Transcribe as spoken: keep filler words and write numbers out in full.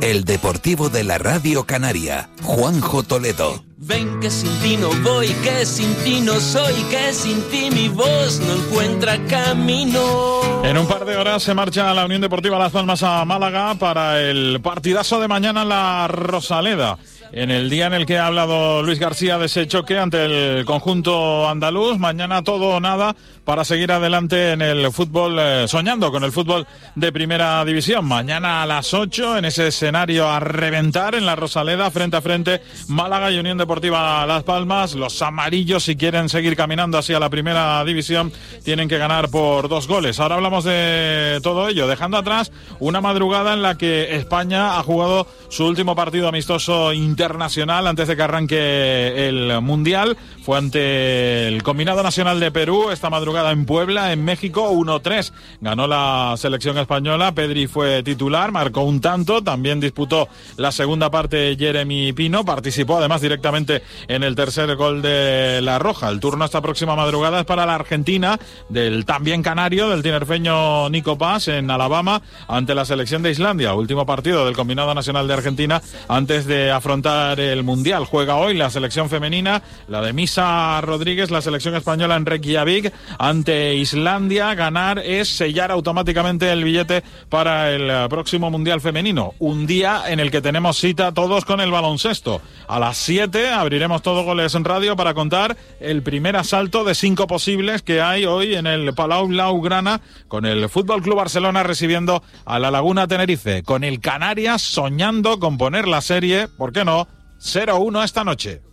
el deportivo de la Radio Canaria, Juanjo Toledo. Ven que sin ti no voy, que sin ti no soy, que sin ti mi voz no encuentra camino. En un par de horas se marcha la Unión Deportiva Las Palmas a Málaga para el partidazo de mañana en la Rosaleda. En el día en el que ha hablado Luis García de ese choque ante el conjunto andaluz, mañana todo o nada para seguir adelante en el fútbol, eh, soñando con el fútbol de primera división. Mañana a las ocho, en ese escenario a reventar en la Rosaleda, frente a frente, Málaga y Unión Deportiva Las Palmas. Los amarillos, si quieren seguir caminando hacia la primera división, tienen que ganar por dos goles. Ahora hablamos de todo ello, dejando atrás una madrugada en la que España ha jugado su último partido amistoso internacional antes de que arranque el Mundial. Fue ante el Combinado Nacional de Perú esta madrugada en Puebla, en México. uno tres ganó la selección española. Pedri fue titular, marcó un tanto, también disputó la segunda parte Jeremy Pino, participó además directamente en el tercer gol de La Roja. El turno esta próxima madrugada es para la Argentina, del también canario, del tinerfeño Nico Paz, en Alabama, ante la selección de Islandia. Último partido del Combinado Nacional de Argentina antes de afrontar el Mundial. Juega hoy la selección femenina, la de Misa Rodríguez, la selección española en Reykjavik ante Islandia. Ganar es sellar automáticamente el billete para el próximo Mundial femenino. Un día en el que tenemos cita todos con el baloncesto. A las siete abriremos Todo Goles en Radio para contar el primer asalto de cinco posibles que hay hoy en el Palau Blaugrana, con el F C Barcelona recibiendo a la Laguna Tenerife, con el Canarias soñando con poner la serie, ¿por qué no?, cero uno esta noche.